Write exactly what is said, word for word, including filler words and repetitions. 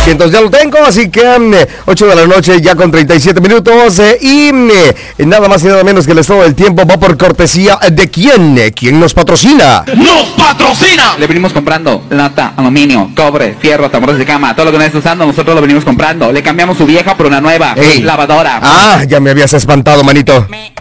Entonces ya lo tengo, así que ocho de la noche ya con treinta y siete minutos eh, y eh, nada más y nada menos que el estado del tiempo va por cortesía de quién, quién nos patrocina. ¡Nos patrocina! Le venimos comprando lata, aluminio, cobre, fierro, tambores de cama, todo lo que no está usando nosotros lo venimos comprando. Le cambiamos su vieja por una nueva. Ey. Lavadora. Ah, ya me habías espantado, manito. Me